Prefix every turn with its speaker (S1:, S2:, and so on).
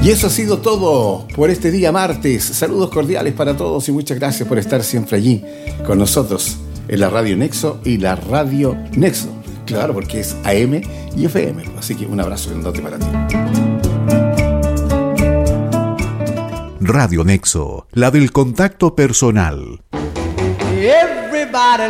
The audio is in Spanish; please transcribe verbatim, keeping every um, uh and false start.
S1: Y eso ha sido todo por este día martes. Saludos cordiales para todos y muchas gracias por estar siempre allí con nosotros en la Radio Nexo y la Radio Nexo. Claro, porque es A M y F M. Así que un abrazo grandote para ti.
S2: Radio Nexo, la del contacto personal.
S3: Everybody